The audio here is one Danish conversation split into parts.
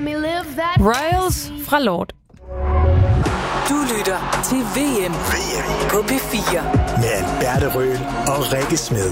Royals fra Lord. Du lytter til VM på P4 med Alberte Røhl og Rikke Smed.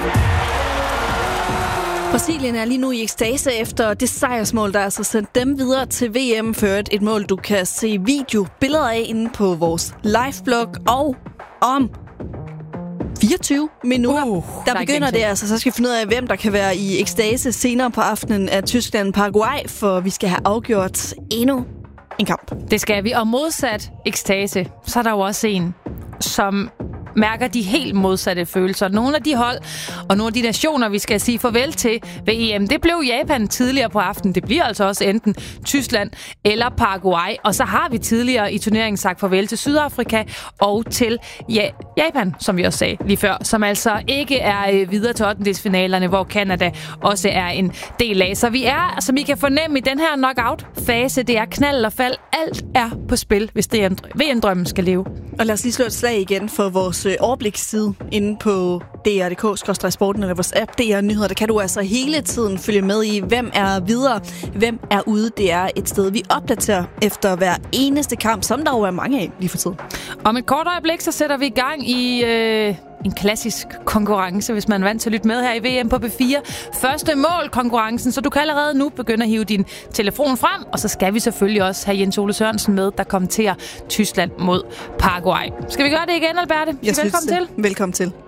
Brasilien er lige nu i ekstase efter det sejrsmål, der altså sendt dem videre til VM, ført et mål, du kan se billeder af inde på vores liveblog, og om 24 minutter, der begynder det altså. Så skal vi finde ud af, hvem der kan være i ekstase senere på aftenen af Tyskland-Paraguay, for vi skal have afgjort endnu en kamp. Det skal vi, og modsat ekstase, så er der jo også en, som mærker de helt modsatte følelser. Nogle af de hold og nogle af de nationer, vi skal sige farvel til ved EM, det blev Japan tidligere på aftenen. Det bliver altså også enten Tyskland eller Paraguay. Og så har vi tidligere i turneringen sagt farvel til Sydafrika og til Japan, som vi også sagde lige før, som altså ikke er videre til 8. hvor Canada også er en del af. Så vi er, som I kan fornemme i den her knockout-fase, det er knald og fald. Alt er på spil, hvis det VM-drømmen skal leve. Og lad os lige slå et slag igen for vores overbliksside inde på dr.dk/sporten eller vores app DR Nyheder. Der kan du altså hele tiden følge med i, hvem er videre, hvem er ude. Det er et sted, vi opdaterer efter hver eneste kamp, som der jo er mange af lige for tiden. Om et kort øjeblik, så sætter vi i gang i en klassisk konkurrence, hvis man er vant til at lytte med her i VM på P4. Første mål-konkurrencen, så du kan allerede nu begynde at hive din telefon frem, og så skal vi selvfølgelig også have Jens Ole Sørensen med, der kommenterer Tyskland mod Paraguay. Skal vi gøre det igen, Alberte? Velkommen til.